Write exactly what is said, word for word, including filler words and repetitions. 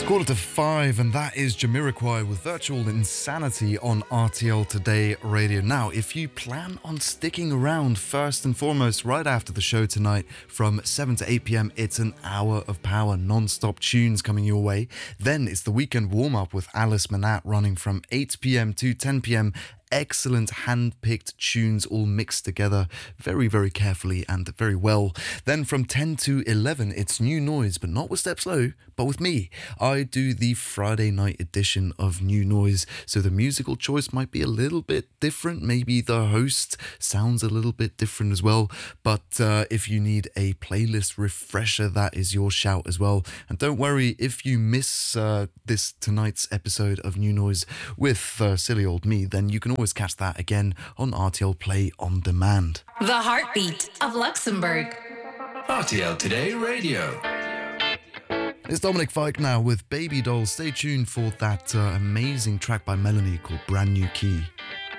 Quarter to five, and that is Jamiroquai with Virtual Insanity on R T L Today Radio. Now, if you plan on sticking around, first and foremost, right after the show tonight from seven to eight p.m, it's an hour of power, non-stop tunes coming your way. Then it's the weekend warm-up with Alice Manat running from eight p.m. to ten p.m, excellent hand-picked tunes all mixed together very, very carefully and very well. Then from ten to eleven, it's New Noise, but not with Step Slow, but with me. I do the Friday night edition of New Noise, so the musical choice might be a little bit different. Maybe the host sounds a little bit different as well, but uh, if you need a playlist refresher, that is your shout as well. And don't worry, if you miss uh, this tonight's episode of New Noise with uh, silly old me, then you can always catch that again on R T L Play On Demand. The heartbeat of Luxembourg. R T L Today Radio. It's Dominic Fike now with Baby Doll. Stay tuned for that uh, amazing track by Melanie called Brand New Key.